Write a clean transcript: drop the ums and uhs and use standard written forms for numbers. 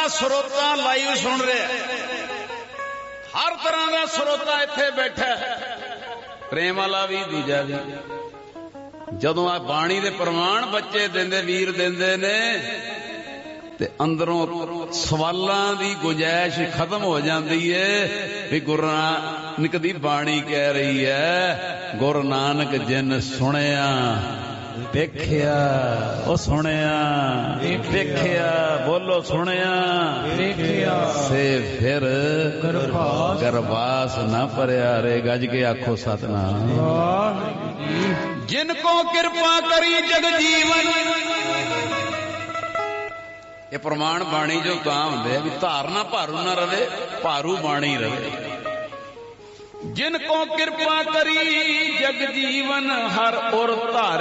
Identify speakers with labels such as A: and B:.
A: ਦਾ ਸਰੋਤਾ live ਸੁਣ ਰਿਹਾ, ਹਰ ਤਰ੍ਹਾਂ ਦਾ ਸਰੋਤਾ ਇੱਥੇ ਬੈਠਾ, ਪ੍ਰੇਮ ਵਾਲਾ ਵੀ ਦੂਜਾ ਵੀ। ਜਦੋਂ ਆ ਬਾਣੀ ਦੇ ਪ੍ਰਮਾਣ ਬੱਚੇ ਦਿੰਦੇ, ਵੀਰ ਦਿੰਦੇ ਨੇ, ਤੇ ਅੰਦਰੋਂ ਸਵਾਲਾਂ ਦੀ ਗੁੰਜਾਇਸ਼ ਖਤਮ ਹੋ ਜਾਂਦੀ ਏ ਵੀ ਗੁਰੂ ਨਾਨਕ ਦੀ ਬਾਣੀ ਕਹਿ ਰਹੀ ਹੈ, ਗੁਰੂ ਨਾਨਕ ਜਿਨ ਸੁਣਿਆ ਵੇਖਿਆ, ਉਹ ਸੁਣਿਆ ਵੇਖਿਆ, ਬੋਲੋ ਸੁਣਿਆ ਵੇਖਿਆ, ਸੇ ਫਿਰ ਗਰਵਾਸ ਨਾ ਭਰਿਆ ਰੇ। ਗੱਜ ਕੇ ਆਖੋ ਸਤਨਾਮ। ਜਿਨ ਕੋ ਕਿਰਪਾ ਕਰੀ ਜਗ ਜੀਵਨ, ਇਹ ਪ੍ਰਮਾਣ ਬਾਣੀ ਜੋ ਤਾਂ ਹੁੰਦੇ ਵੀ ਧਾਰਨਾ ਭਾਰੂ ਨਾ ਰਵੇ, ਭਾਰੂ ਬਾਣੀ ਰਵੇ। ਜਿਨ ਕੋ ਕਿਰਪਾ ਕਰੀ ਜਗ ਜੀਵਨ, ਹਰ ਔਰ ਧਾਰ